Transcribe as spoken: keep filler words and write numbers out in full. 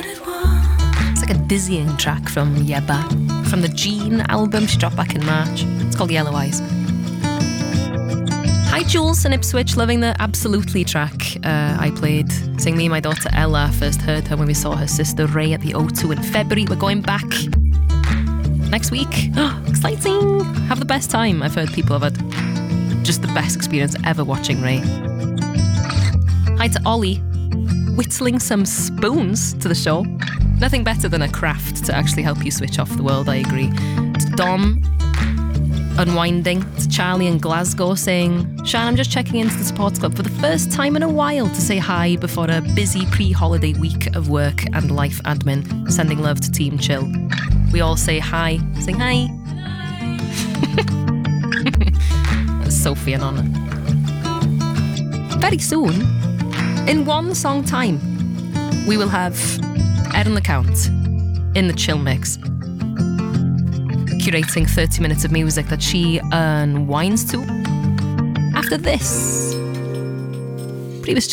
It's like a dizzying track from Yeba, from the Jean album she dropped back in March. It's called Yellow Eyes. Hi Jules in Ipswich, loving the Absolutely track uh, I played. Saying me and my daughter Ella first heard her when we saw her sister Ray at the O two in February. We're going back next week. Exciting! Have the best time. I've heard people have had just the best experience ever watching Ray. Hi to Ollie, whittling some spoons to the show. Nothing better than a craft to actually help you switch off the world, I agree. To Dom, unwinding. To Charlie in Glasgow saying, Shan, I'm just checking into the Sports Club for the first time in a while to say hi before a busy pre-holiday week of work and life admin. Sending love to Team Chill. We all say hi. Saying hi. That's Sophie and Anna. Very soon, in one song time, we will have Erin LeCount in the Chill Mix, curating thirty minutes of music that she unwinds to. After this, previous